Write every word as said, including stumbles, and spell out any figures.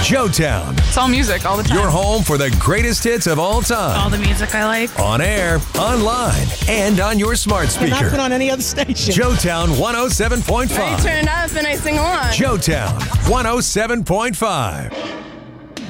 Joetown, It's all music all the time. your home for the greatest hits of all time. all the music I like. On air, online, and on your smart They're not speaker. put on any other station. Joetown one oh seven point I five. turn it up and I sing along. Joetown one oh seven point five.